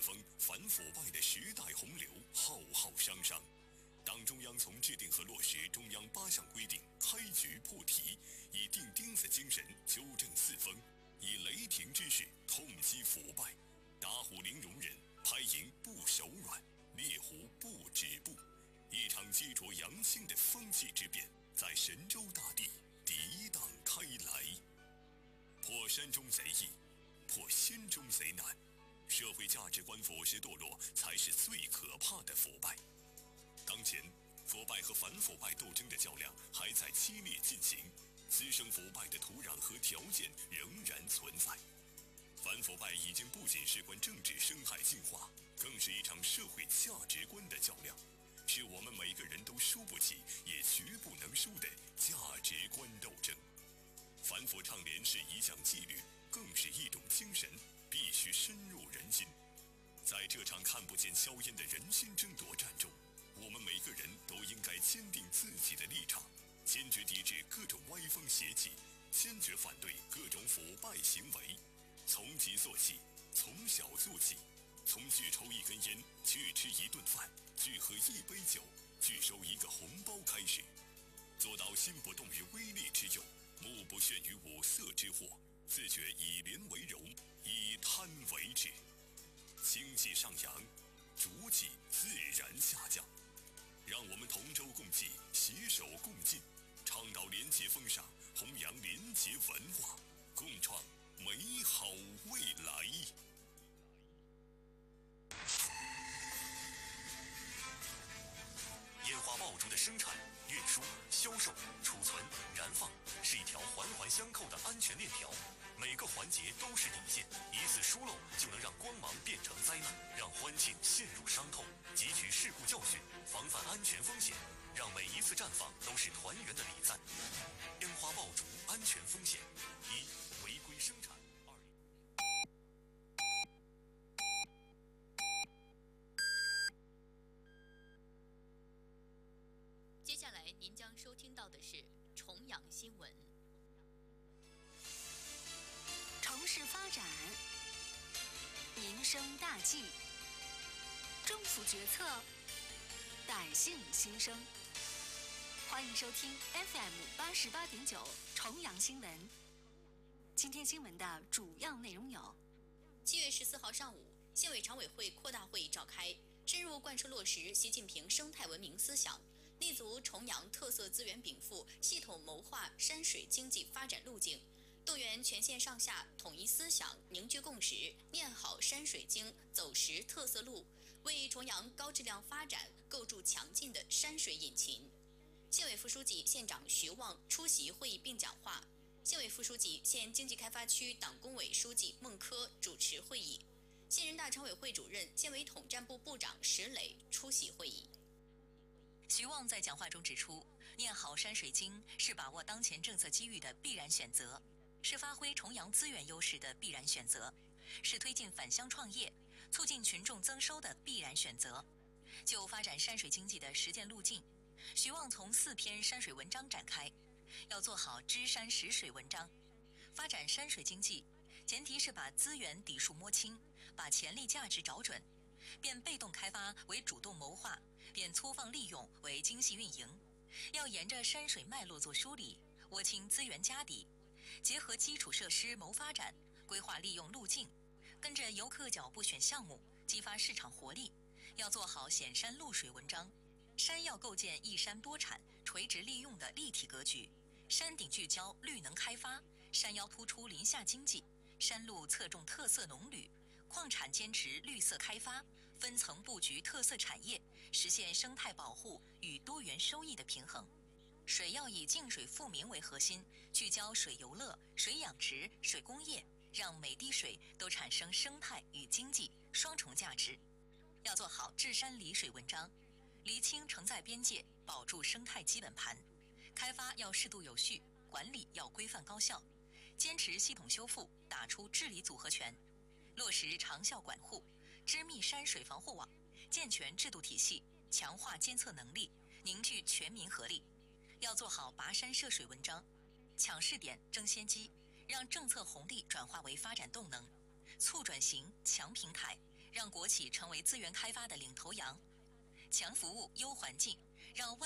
风反腐败的时代洪流浩浩汤汤。党中央从制定和落实中央8项规定开局破题，以钉钉子精神纠正四风，以雷霆之势痛击腐败，打虎零容忍，拍蝇不手软，猎狐不止步。一场激浊扬兴的风气之变在神州大地涤荡开来。破山中贼易，破心中贼难。社会价值观腐蚀堕落才是最可怕的腐败。当前，腐败和反腐败斗争的较量还在激烈进行，滋生腐败的土壤和条件仍然存在。反腐败已经不仅事关政治生态净化，更是一场社会价值观的较量，是我们每个人都输不起也绝不能输的价值观斗争。反腐倡廉是一项纪律，更是一种精神，必须深入人心。在这场看不见硝烟的人心争夺战中，我们每个人都应该坚定自己的立场，坚决抵制各种歪风邪气，坚决反对各种腐败行为。从己做起，从小做起，从拒抽一根烟，拒吃一顿饭，拒喝一杯酒，拒收一个红包开始，做到心不动于微利之诱，目不眩于五色之货，自觉以廉为荣，以贪为治。经济上扬，浊气自然下降。让我们同舟共济，携手共进，倡导廉洁风尚，弘扬廉洁文化，共创美好未来。烟花爆竹的生产、运输、销售、储存、燃放是一条环环相扣的安全链条，每个环节都是底线，一次疏漏就能让光芒变成灾难，让欢庆陷入伤痛。汲取事故教训，防范安全风险，让每一次绽放都是团圆的礼赞。烟花爆竹安全风险：一、违规生产。 接下来您将收听到的是重阳新闻。 城市发展，民生大计，政府决策，百姓心声。欢迎收听 FM 88.9重阳新闻。今天新闻的主要内容有 ：7月14号上午，县委常委会扩大会议召开，深入贯彻落实习近平生态文明思想，立足重阳特色资源禀赋，系统谋划山水经济发展路径，动员全县上下统一思想，凝聚共识，念好山水经，走实特色路，为重阳高质量发展构筑强劲的山水引擎。县委副书记、县长徐旺出席会议并讲话，县委副书记、县经济开发区党工委书记孟科主持会议，县人大常委会主任、县委统战部部长石磊出席会议。 徐旺在讲话中指出，念好山水经是把握当前政策机遇的必然选择，是发挥重阳资源优势的必然选择，是推进返乡创业、促进群众增收的必然选择。就发展山水经济的实践路径，徐旺从4篇山水文章展开，要做好知山识水文章。发展山水经济，前提是把资源底数摸清，把潜力价值找准，变被动开发为主动谋划，变粗放利用为精细运营。要沿着山水脉络做梳理，握清资源家底，结合基础设施谋发展，规划利用路径，跟着游客脚步选项目，激发市场活力。要做好显山露水文章，山要构建一山多产、垂直利用的立体格局，山顶聚焦绿能开发，山腰突出林下经济，山路侧重特色农旅，矿产坚持绿色开发，分层布局特色产业，实现生态保护与多元收益的平衡。水要以净水富民为核心，聚焦水游乐、水养殖、水工业，让每滴水都产生生态与经济双重价值。要做好治山理水文章，厘清承载边界，保住生态基本盘。开发要适度有序，管理要规范高效，坚持系统修复，打出治理组合拳，落实长效管护，织密山水防护网，健全制度体系，强化监测能力，凝聚全民合力。要做好跋山涉水文章，抢试点争先机，让政策红利转化为发展动能，促转型强平台，让让国企成为资源开发的领头羊；强服务、优环境，让外